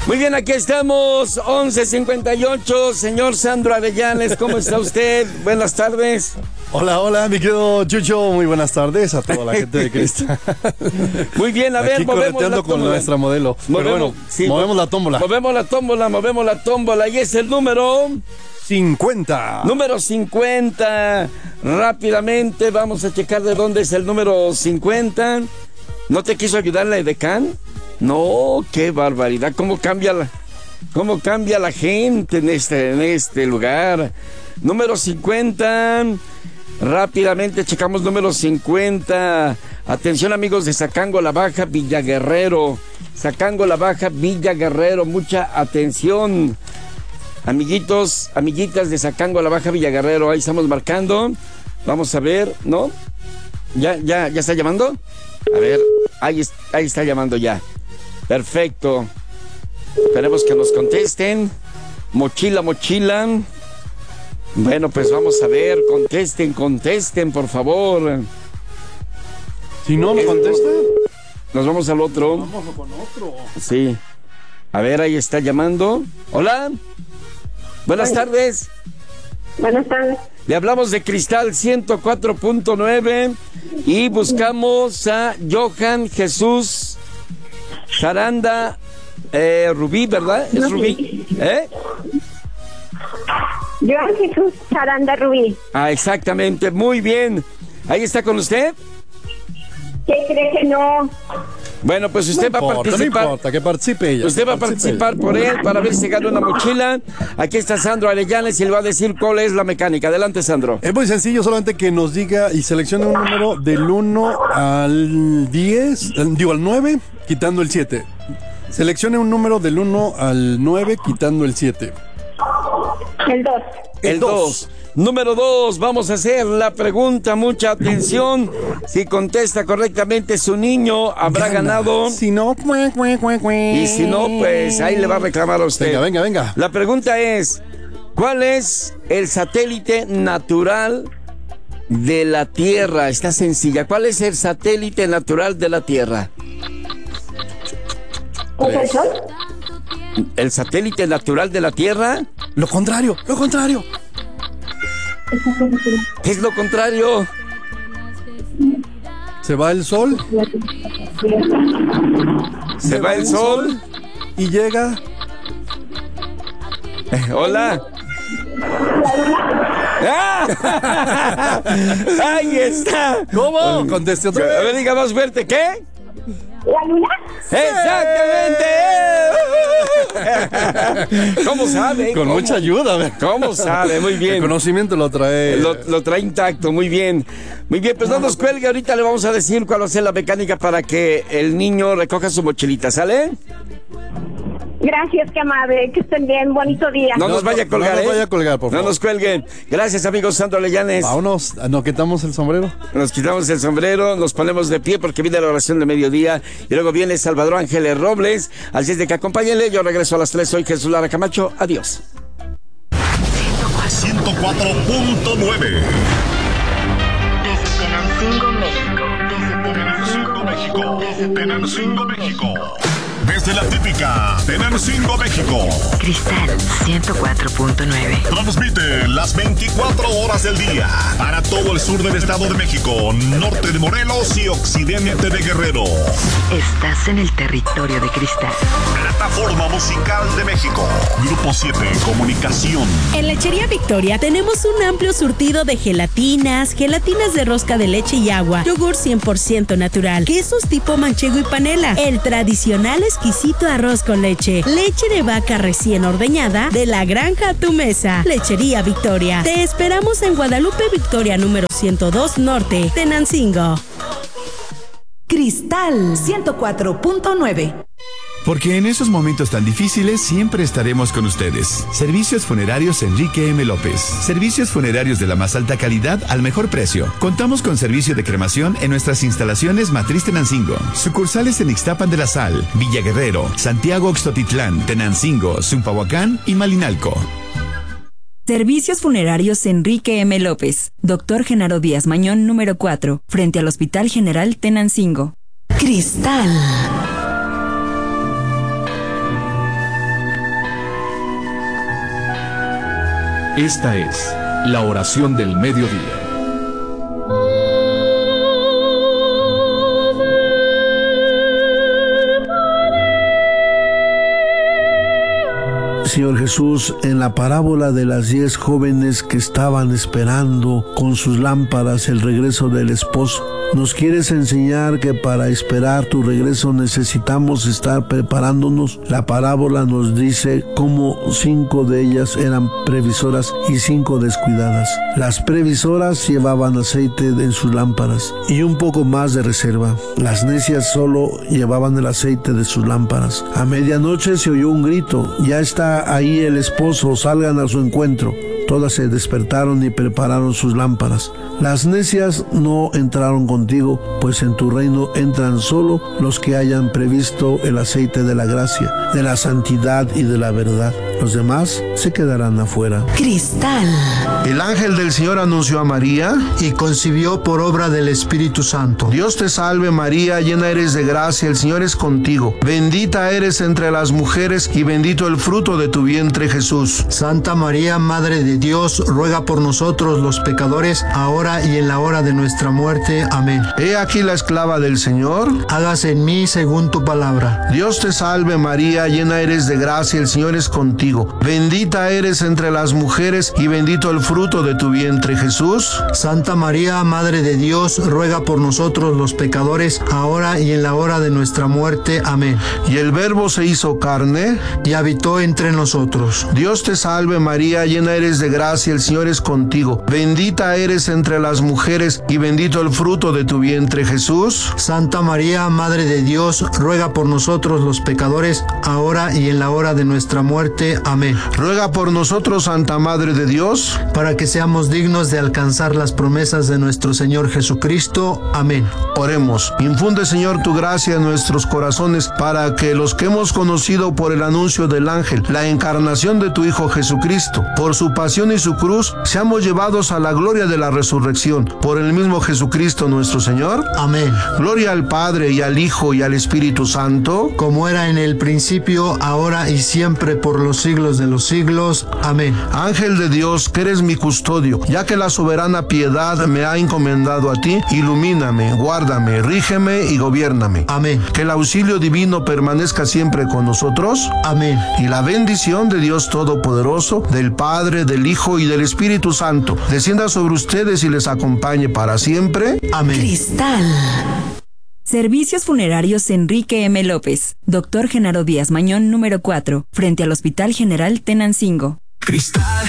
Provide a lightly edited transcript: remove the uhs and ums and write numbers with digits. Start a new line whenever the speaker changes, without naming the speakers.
Muy bien, aquí estamos, 11:58. Señor Sandro Avellanes, ¿cómo está usted? Buenas tardes.
Hola, mi querido Chucho, muy buenas tardes a toda la gente de Cristal.
Muy bien, a ver,
aquí
movemos la
con
tómbola.
nuestra modelo. Pero bueno,
sí,
movemos la tómbola.
Movemos la tómbola y es el número
50.
Número 50. Rápidamente vamos a checar de dónde es el número 50. ¿No te quiso ayudar la edecán? No, qué barbaridad, cómo cambia la gente en este lugar. Número 50. Rápidamente checamos número 50. Atención, amigos de Zacango la Baja, Villaguerrero. Zacango la Baja, Villaguerrero, mucha atención. Amiguitos, amiguitas de Zacango la Baja, Villaguerrero, ahí estamos marcando. Vamos a ver, ¿no? ¿Ya está llamando? A ver, ahí está llamando ya. Perfecto. Esperemos que nos contesten. Mochila. Bueno, pues vamos a ver. Contesten, por favor.
Si no me contesta,
nos vamos al otro.
vamos con otro.
Sí. A ver, ahí está llamando. Hola. Buenas tardes.
Buenas tardes.
Le hablamos de Cristal 104.9 y buscamos a Johan Jesús Saranda Rubí, ¿verdad? ¿Es Rubí?
Johan Jesús Saranda Rubí.
Ah, exactamente, muy bien. ¿Ahí está con usted?
¿Qué cree que no?
Bueno, pues usted va a participar.
No importa, que participe ella.
Usted va a participar por él para ver si gana una mochila. Aquí está Sandro Avellanes y le va a decir cuál es la mecánica. Adelante, Sandro.
Es muy sencillo, solamente que nos diga y seleccione un número del 1 al 10, al 9, quitando el 7. Seleccione un número del 1 al 9, quitando el 7.
El 2.
El 2. Número 2, vamos a hacer la pregunta, mucha atención. Si contesta correctamente, su niño habrá ganado.
Si no,
Y si no, pues ahí le va a reclamar a usted.
Venga.
La pregunta es, ¿cuál es el satélite natural de la Tierra? Está sencilla. ¿Cuál es el satélite natural de la Tierra?
¿Es el sol?
¿El satélite natural de la Tierra?
Lo contrario.
¿Qué es lo contrario?
Se va el sol.
Se va el sol.
Y llega.
Hola. ¡Ah! Ahí está.
¿Cómo? Conteste otra vez.
A ver, diga más fuerte. ¿Qué?
¿La luna?
¡Exactamente! ¿Cómo sabe?
Con mucha ayuda.
¿Cómo sabe? Muy bien.
El conocimiento lo trae.
Lo trae intacto, muy bien. Muy bien, pues no nos cuelgue. Ahorita le vamos a decir cuál va a ser la mecánica para que el niño recoja su mochilita. ¿Sale?
Gracias, qué amable. Que estén bien. Bonito día.
No nos vaya a colgar,
no nos vaya a colgar, por favor.
No nos cuelguen. Gracias, amigos Sandro Avellanes.
Vámonos, nos quitamos el sombrero.
Nos quitamos el sombrero, nos ponemos de pie porque viene la oración de mediodía y luego viene Salvador Ángeles Robles. Así es de que acompáñenle. Yo regreso a las 3. Soy Jesús Lara Camacho. Adiós.
104.9.
Desde Tenancingo, México.
Desde la típica Tenancingo, México.
Cristal 104.9.
Transmite las 24 horas del día para todo el sur del Estado de México, norte de Morelos y occidente de Guerrero.
Estás en el territorio de Cristal.
Plataforma musical de México. Grupo 7 Comunicación.
En Lechería Victoria tenemos un amplio surtido de gelatinas de rosca de leche y agua, yogur 100% natural, quesos tipo manchego y panela, el tradicional exquisito arroz con leche de vaca recién ordeñada de la granja a tu mesa. Lechería Victoria. Te esperamos en Guadalupe Victoria número 102 Norte, Tenancingo.
Cristal 104.9.
Porque en esos momentos tan difíciles siempre estaremos con ustedes. Servicios Funerarios Enrique M. López. Servicios funerarios de la más alta calidad al mejor precio. Contamos con servicio de cremación en nuestras instalaciones Matriz Tenancingo. Sucursales en Ixtapan de la Sal, Villa Guerrero, Santiago Oxtotitlán, Tenancingo, Zumpahuacán y Malinalco.
Servicios Funerarios Enrique M. López. Dr. Genaro Díaz Mañón, número 4, frente al Hospital General Tenancingo. Cristal
Esta es la oración del mediodía.
Señor Jesús, en la parábola de las 10 jóvenes que estaban esperando con sus lámparas el regreso del esposo, nos quieres enseñar que para esperar tu regreso necesitamos estar preparándonos. La parábola nos dice cómo 5 de ellas eran previsoras y 5 descuidadas. Las previsoras llevaban aceite en sus lámparas y un poco más de reserva. Las necias solo llevaban el aceite de sus lámparas. A medianoche se oyó un grito: ya está ahí el esposo, salgan a su encuentro. Todas se despertaron y prepararon sus lámparas. Las necias no entraron contigo, pues en tu reino entran solo los que hayan previsto el aceite de la gracia, de la santidad y de la verdad. Los demás se quedarán afuera.
Cristal.
El ángel del Señor anunció a María
y concibió por obra del Espíritu Santo.
Dios te salve María, llena eres de gracia, el Señor es contigo. Bendita eres entre las mujeres y bendito el fruto de tu vientre Jesús.
Santa María, Madre de Dios, ruega por nosotros los pecadores, ahora y en la hora de nuestra muerte. Amén.
He aquí la esclava del Señor.
Hágase en mí según tu palabra.
Dios te salve María, llena eres de gracia, el Señor es contigo. Bendita eres entre las mujeres y bendito el fruto de tu vientre Jesús.
Santa María, Madre de Dios, ruega por nosotros los pecadores, ahora y en la hora de nuestra muerte. Amén.
Y el Verbo se hizo carne
y habitó entre nosotros.
Dios te salve María, llena eres de gracia, el Señor es contigo. Bendita eres entre las mujeres y bendito el fruto de tu vientre Jesús.
Santa María, Madre de Dios, ruega por nosotros los pecadores, ahora y en la hora de nuestra muerte. Amén.
Ruega por nosotros, Santa Madre de Dios,
para que seamos dignos de alcanzar las promesas de nuestro Señor Jesucristo. Amén.
Oremos. Infunde, Señor, tu gracia en nuestros corazones, para que los que hemos conocido por el anuncio del ángel la encarnación de tu Hijo Jesucristo, por su pasión y su cruz, seamos llevados a la gloria de la resurrección. Por el mismo Jesucristo nuestro Señor.
Amén.
Gloria al Padre, y al Hijo, y al Espíritu Santo,
como era en el principio, ahora y siempre, por los siglos de los siglos. Amén.
Ángel de Dios, que eres mi custodio, ya que la soberana piedad me ha encomendado a ti, ilumíname, guárdame, rígeme y gobiérname.
Amén.
Que el auxilio divino permanezca siempre con nosotros.
Amén.
Y la bendición de Dios Todopoderoso, del Padre, del Hijo y del Espíritu Santo, descienda sobre ustedes y les acompañe para siempre.
Amén.
Cristal.
Servicios Funerarios Enrique M. López. Dr. Genaro Díaz Mañón, número 4, frente al Hospital General Tenancingo.
Cristal.